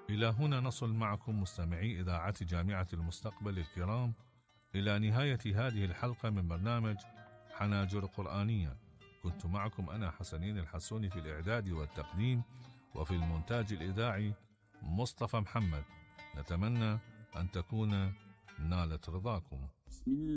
إلى هنا نصل معكم مستمعي إذاعة جامعة المستقبل الكرام إلى نهاية هذه الحلقة من برنامج حناجر قرآنية. كنت معكم أنا حسنين الحسوني في الإعداد والتقديم، وفي المونتاج الإذاعي مصطفى محمد. نتمنى أن تكون نالت رضاكم.